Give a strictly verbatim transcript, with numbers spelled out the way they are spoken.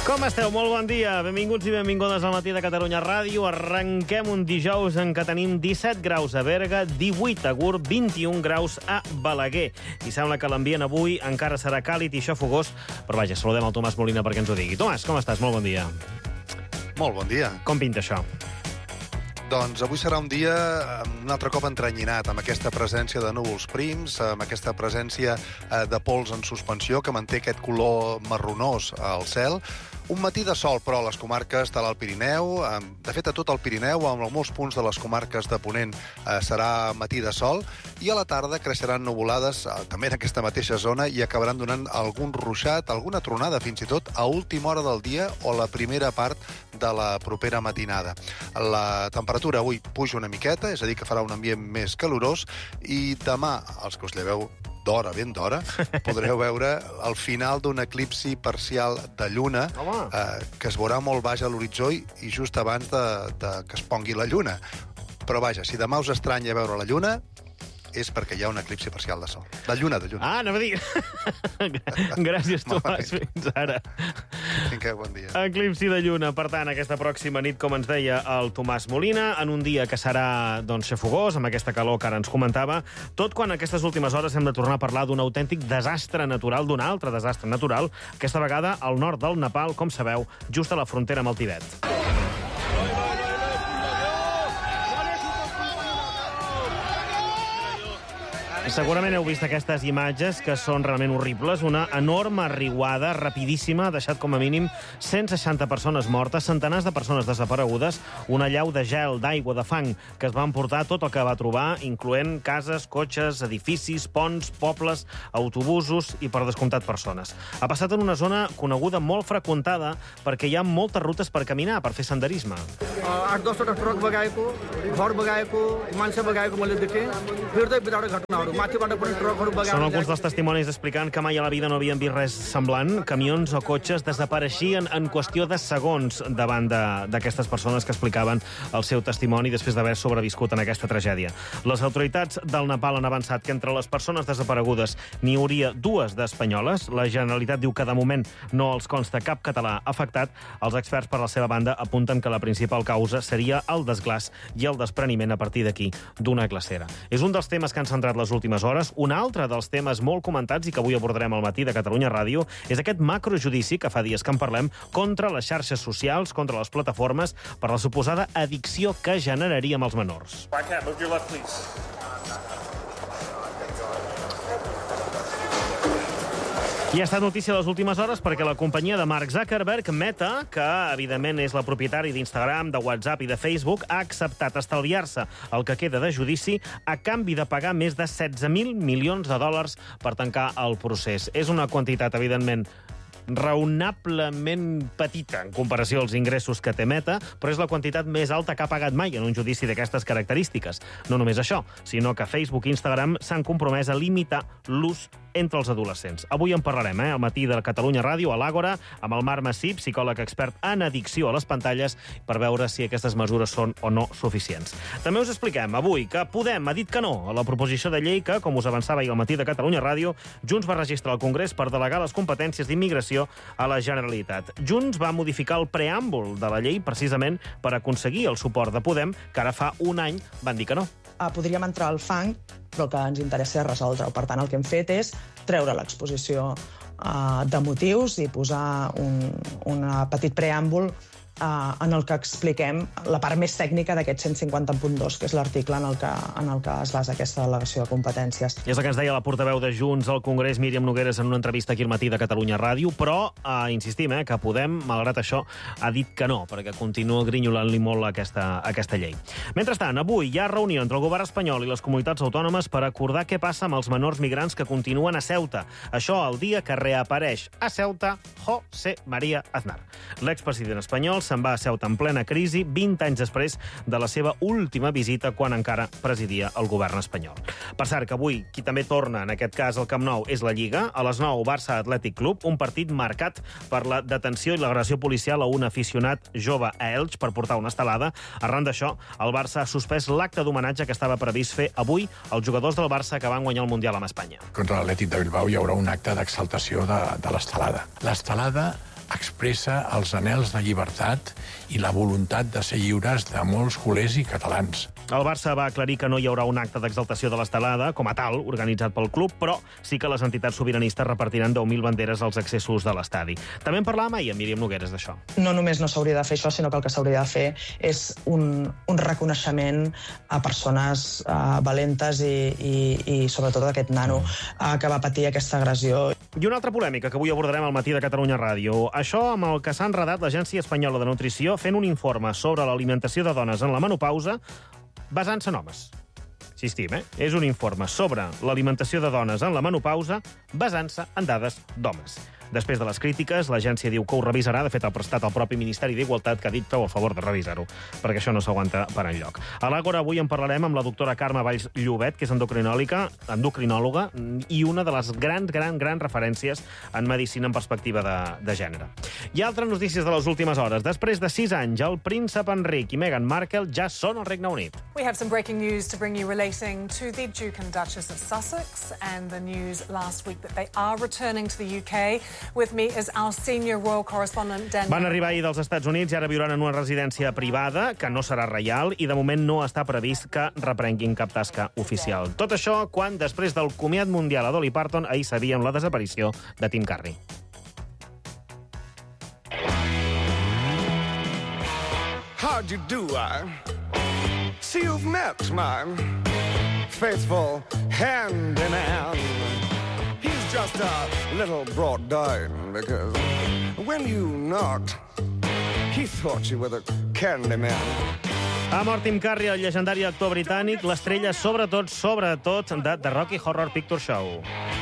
Com esteu? Molt bon dia. Benvinguts i benvingudes al Matí de Catalunya Ràdio. Arrenquem un dijous en què tenim disset graus a Berga, divuit a Gurb, vint-i-un graus a Balaguer. I sembla que l'ambient avui encara serà càlid i xafogós, però vaja, saludem el Tomàs Molina perquè ens ho digui. Tomàs, com estàs? Molt bon dia. Molt bon dia. Com pinta això? Doncs avui serà un dia un altre cop entranyinat, amb aquesta presència de núvols prims, amb aquesta presència de pols en suspensió que manté aquest color marronós al cel. Un matí de sol, però, a les comarques de l'Alt Pirineu. De fet, a tot el Pirineu, en molts punts de les comarques de Ponent serà matí de sol, i a la tarda creixeran nuvolades també en aquesta mateixa zona i acabaran donant algun ruixat, alguna tronada fins i tot a última hora del dia o la primera part de la propera matinada. La temperatura avui puja una miqueta, és a dir, que farà un ambient més calorós, i demà, els que us lleveu d'hora, ben d'hora, podreu veure el final d'un eclipsi parcial de lluna eh, que es veurà molt baix a l'horitzó i just abans de, de que es pongui la lluna. Però vaja, si demà us estranya veure la lluna, és perquè hi ha un eclipsi parcial de sol. De lluna, de lluna. Ah, anava a dir... Gràcies, Tomàs. Fins ara. Vinga, bon dia. Eclipsi de lluna, per tant, aquesta pròxima nit, com ens deia el Tomàs Molina, en un dia que serà, doncs, xafogós, amb aquesta calor que ara ens comentava, tot quan aquestes últimes hores hem de tornar a parlar d'un autèntic desastre natural, d'un altre desastre natural, aquesta vegada al nord del Nepal, com sabeu, just a la frontera amb el Tibet. Segurament heu vist aquestes imatges que són realment horribles. Una enorme riuada, rapidíssima, ha deixat com a mínim cent seixanta persones mortes, centenars de persones desaparegudes, una llau de gel, d'aigua, de fang, que es va emportar tot el que va trobar, incloent cases, cotxes, edificis, ponts, pobles, autobusos i, per descomptat, persones. Ha passat en una zona coneguda molt freqüentada perquè hi ha moltes rutes per caminar, per fer senderisme. आठ दसवटा ट्रक बगाएको, घर बगाएको, मान्छे बगाएको मैले देखेँ। फिर्दै बिराउने घटनाहरू, माथिबाट पनि ट्रकहरू बगाएर... Són alguns dels testimonis explicant que mai a la vida no havien vist res semblant. Camions o cotxes desapareixien en qüestió de segons davant d'aquestes persones que explicaven el seu testimoni després d'haver sobreviscut en aquesta tragèdia. Les autoritats del Nepal han avançat que entre les persones desaparegudes n'hi hauria dues d'espanyoles. La Generalitat diu que de moment no els consta cap català afectat. Els experts, per la seva banda, apunten que la principal causa seria el desglaç i el despreniment a partir d'aquí d'una glacera. És un dels temes que han centrat les últimes hores. Un altre dels temes molt comentats i que avui abordarem al Matí de Catalunya Ràdio és aquest macrojudici que fa dies que en parlem contra les xarxes socials, contra les plataformes, per la suposada addicció que generaria amb els menors. I ha estat notícia de les últimes hores perquè la companyia de Mark Zuckerberg, Meta, que evidentment és la propietària d'Instagram, de WhatsApp i de Facebook, ha acceptat estalviar-se el que queda de judici a canvi de pagar més de setze mil milions de dòlars per tancar el procés. És una quantitat, evidentment, raonablement petita en comparació als ingressos que té Meta, però és la quantitat més alta que ha pagat mai en un judici d'aquestes característiques. No només això, sinó que Facebook i Instagram s'han compromès a limitar l'ús entre els adolescents. Avui en parlarem, eh, al Matí de Catalunya Ràdio, a l'Àgora, amb el Marc Massip, psicòleg expert en addicció a les pantalles, per veure si aquestes mesures són o no suficients. També us expliquem avui que Podem ha dit que no a la proposició de llei que, com us avançava ahir al Matí de Catalunya Ràdio, Junts va registrar al Congrés per delegar les competències d'immigració a la Generalitat. Junts va modificar el preàmbul de la llei precisament per aconseguir el suport de Podem, que ara fa un any van dir que no. Uh, podríem entrar al fang, però el que ens interessa és resoldre-ho. Per tant, el que hem fet és treure l'exposició uh, de motius i posar un, un petit preàmbul Uh, en el que expliquem la part més tècnica d'aquest cent cinquanta punt dos, que és l'article en, el que, en el que es basa aquesta delegació de competències. I és el que ens deia la portaveu de Junts al Congrés, Míriam Nogueres, en una entrevista aquí al Matí de Catalunya Ràdio, però uh, insistim, eh, que Podem, malgrat això, ha dit que no, perquè continua grinyolant-li molt aquesta, aquesta llei. Mentrestant, avui hi ha reunió entre el govern espanyol i les comunitats autònomes per acordar què passa amb els menors migrants que continuen a Ceuta. Això el dia que reapareix a Ceuta José María Aznar. L'expresident espanyol se'n va a Ceuta en plena crisi, vint anys després de la seva última visita quan encara presidia el govern espanyol. Per cert, que avui qui també torna, en aquest cas al Camp Nou, és la Lliga. A les nou, Barça Atlètic Club, un partit marcat per la detenció i l'agressió policial a un aficionat jove a Elx per portar una estelada. Arran d'això, el Barça ha suspès l'acte d'homenatge que estava previst fer avui als jugadors del Barça que van guanyar el Mundial amb Espanya. Contra l'Atlètic de Bilbao hi haurà un acte d'exaltació de, de l'estelada. L'estelada expressa els anhels de llibertat i la voluntat de ser lliures de molts culers i catalans. El Barça va aclarir que no hi haurà un acte d'exaltació de l'estelada, com a tal, organitzat pel club, però sí que les entitats sobiranistes repartiran deu mil banderes als accessos de l'estadi. També en parlàvem ahir amb Míriam Nogueres d'això. No només no s'hauria de fer això, sinó que el que s'hauria de fer és un, un reconeixement a persones uh, valentes i, i, i sobretot a aquest nano uh, que va patir aquesta agressió. I una altra polèmica que avui abordarem al matí de Catalunya Ràdio. Això amb el que s'ha enredat l'Agència Espanyola de Nutrició fent un informe sobre l'alimentació de dones en la menopausa basant-se en homes. Insistim, eh? És un informe sobre l'alimentació de dones en la menopausa basant-se en dades d'homes. Després de les crítiques, l'agència diu que ho revisarà. De fet, ha prestat el propi Ministeri d'Igualtat que ha dit prou a favor de revisar-ho, perquè això no s'aguanta per enlloc. A l'Àgora avui en parlarem amb la doctora Carme Valls Llobet, que és endocrinòloga, endocrinòloga i una de les grans, grans, grans referències en medicina en perspectiva de, de gènere. Hi ha altres notícies de les últimes hores. Després de sis anys, el príncep Enric i Meghan Markle ja són al Regne Unit. We have some breaking news to bring you relating to the Duke and Duchess of Sussex and the news last week that they are returning to the U K. With me is our senior royal correspondent, Daniel. Van arribar ahir dels Estats Units i ara viuran en una residència privada, que no serà reial, i de moment no està previst que reprenguin cap tasca oficial. Tot això quan, després del comiat mundial a Dolly Parton, ahir sabíem la desaparició de Tim Curry. How do you do, I see you've met my faithful hand-in-hand. He's just a little brought down because when you knocked, he thought you were the candy man. Ha mort Tim Curry, el llegendari actor britànic, l'estrella sobretot, sobretot, de The Rocky Horror Picture Show.